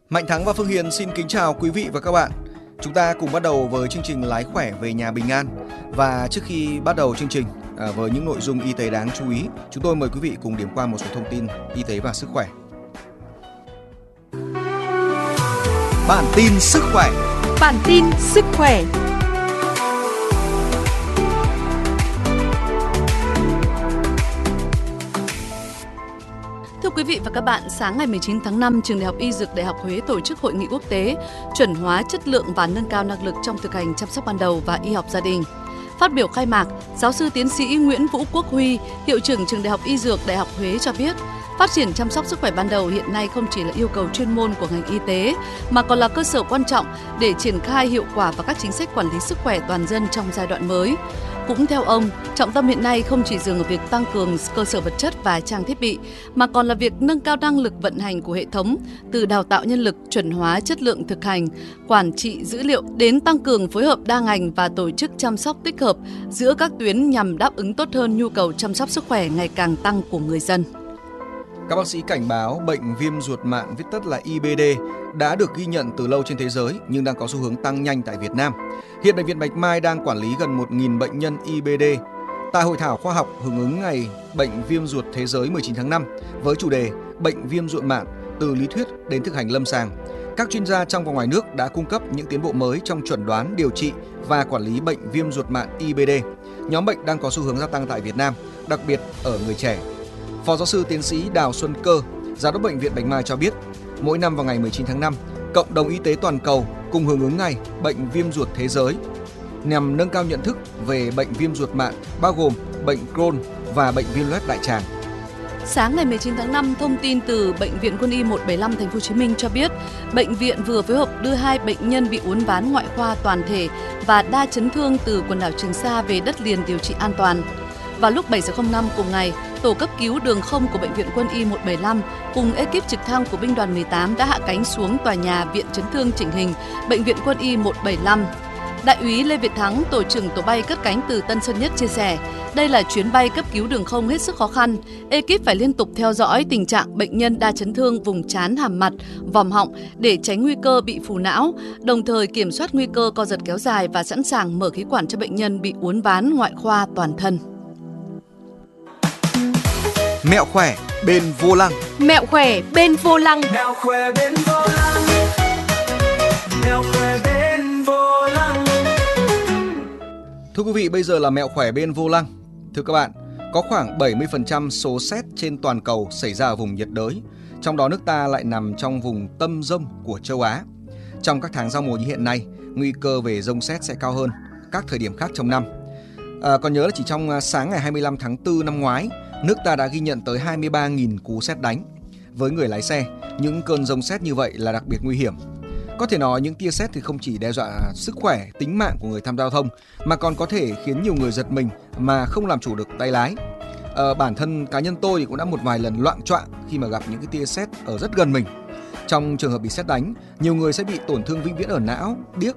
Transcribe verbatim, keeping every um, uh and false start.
Mạnh Thắng và Phương Hiền xin kính chào quý vị và các bạn. Chúng ta cùng bắt đầu với chương trình Lái khỏe về nhà bình an. Và trước khi bắt đầu chương trình à, với những nội dung y tế đáng chú ý, chúng tôi mời quý vị cùng điểm qua một số thông tin y tế và sức khỏe. Bản tin sức khỏe. Bản tin sức khỏe. Thưa quý vị và các bạn, sáng ngày mười chín tháng năm, Trường Đại học Y Dược Đại học Huế tổ chức hội nghị quốc tế chuẩn hóa chất lượng và nâng cao năng lực trong thực hành chăm sóc ban đầu và y học gia đình. Phát biểu khai mạc, giáo sư tiến sĩ Nguyễn Vũ Quốc Huy, hiệu trưởng Trường Đại học Y Dược Đại học Huế cho biết, phát triển chăm sóc sức khỏe ban đầu hiện nay không chỉ là yêu cầu chuyên môn của ngành y tế, mà còn là cơ sở quan trọng để triển khai hiệu quả vào các chính sách quản lý sức khỏe toàn dân trong giai đoạn mới. Cũng theo ông, trọng tâm hiện nay không chỉ dừng ở việc tăng cường cơ sở vật chất và trang thiết bị, mà còn là việc nâng cao năng lực vận hành của hệ thống, từ đào tạo nhân lực, chuẩn hóa chất lượng thực hành, quản trị dữ liệu đến tăng cường phối hợp đa ngành và tổ chức chăm sóc tích hợp giữa các tuyến nhằm đáp ứng tốt hơn nhu cầu chăm sóc sức khỏe ngày càng tăng của người dân. Các bác sĩ cảnh báo bệnh viêm ruột mạn, viết tắt là i bê đê, đã được ghi nhận từ lâu trên thế giới nhưng đang có xu hướng tăng nhanh tại Việt Nam. Hiện Bệnh viện Bạch Mai đang quản lý gần một nghìn bệnh nhân i bê đê. Tại hội thảo khoa học hưởng ứng ngày Bệnh viêm ruột thế giới mười chín tháng năm với chủ đề Bệnh viêm ruột mạn từ lý thuyết đến thực hành lâm sàng, các chuyên gia trong và ngoài nước đã cung cấp những tiến bộ mới trong chẩn đoán, điều trị và quản lý bệnh viêm ruột mạn i bê đê. Nhóm bệnh đang có xu hướng gia tăng tại Việt Nam, đặc biệt ở người trẻ. Phó giáo sư tiến sĩ Đào Xuân Cơ, Giám đốc Bệnh viện Bạch Mai cho biết, mỗi năm vào ngày mười chín tháng năm, cộng đồng y tế toàn cầu cùng hưởng ứng ngày Bệnh viêm ruột thế giới nhằm nâng cao nhận thức về bệnh viêm ruột mạn, bao gồm bệnh Crohn và bệnh viêm loét đại tràng. Sáng ngày mười chín tháng năm, thông tin từ Bệnh viện Quân y một bảy năm Thành phố Hồ Chí Minh cho biết, bệnh viện vừa phối hợp đưa hai bệnh nhân bị uốn ván ngoại khoa toàn thể và đa chấn thương từ quần đảo Trường Sa về đất liền điều trị an toàn. Vào lúc bảy giờ không năm cùng ngày, tổ cấp cứu đường không của Bệnh viện Quân y một bảy năm cùng ekip trực thăng của binh đoàn mười tám đã hạ cánh xuống tòa nhà Viện Chấn thương chỉnh hình Bệnh viện Quân y một bảy năm. Đại úy Lê Việt Thắng, tổ trưởng tổ bay cất cánh từ Tân Sơn Nhất chia sẻ, đây là chuyến bay cấp cứu đường không hết sức khó khăn. Ekip phải liên tục theo dõi tình trạng bệnh nhân đa chấn thương vùng trán, hàm mặt, vòm họng để tránh nguy cơ bị phù não, đồng thời kiểm soát nguy cơ co giật kéo dài và sẵn sàng mở khí quản cho bệnh nhân bị uốn ván ngoại khoa toàn thân. Mẹo khỏe bên vô lăng. Mẹo khỏe bên vô lăng. Mẹo khỏe bên vô lăng. Mẹo khỏe bên vô lăng. Thưa quý vị, bây giờ là mẹo khỏe bên vô lăng. Thưa các bạn, có khoảng bảy mươi phần trăm số sét trên toàn cầu xảy ra ở vùng nhiệt đới, trong đó nước ta lại nằm trong vùng tâm dông của châu Á. Trong các tháng giao mùa như hiện nay, nguy cơ về dông sét sẽ cao hơn các thời điểm khác trong năm. À, còn nhớ là chỉ trong sáng ngày hai mươi lăm tháng tư năm ngoái, nước ta đã ghi nhận tới hai mươi ba nghìn cú sét đánh. Với người lái xe, những cơn dông sét như vậy là đặc biệt nguy hiểm. Có thể nói những tia sét thì không chỉ đe dọa sức khỏe, tính mạng của người tham gia giao thông, mà còn có thể khiến nhiều người giật mình mà không làm chủ được tay lái. À, bản thân cá nhân tôi thì cũng đã một vài lần loạng choạng khi mà gặp những cái tia sét ở rất gần mình. Trong trường hợp bị sét đánh, nhiều người sẽ bị tổn thương vĩnh viễn ở não, điếc